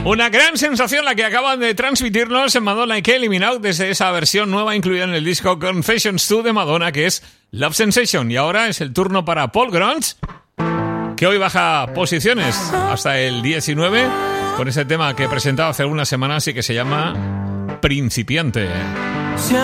Una gran sensación la que acaban de transmitirnos en Madonna y Kylie Minogue desde esa versión nueva incluida en el disco Confessions 2 de Madonna, que es Love Sensation. Y ahora es el turno para Paul Grunge, que hoy baja posiciones hasta el 19 con ese tema que he presentado hace algunas semanas y que se llama Principiante.